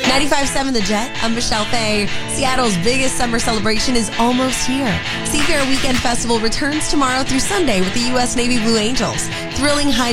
95.7 The Jet. I'm Michelle Fay. Seattle's biggest summer celebration is almost here. Seafair Weekend Festival returns tomorrow through Sunday with the U.S. Navy Blue Angels. Thrilling high